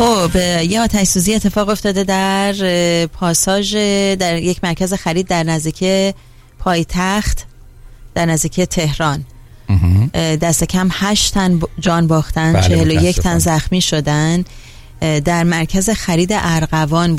خب یه آتش سوزی اتفاق افتاده در پاساژ در یک مرکز خرید در نزدیکی پایتخت در نزدیکی تهران. دست کم 8 تن جان باختن، 41 تن زخمی شدن. در مرکز خرید ارغوان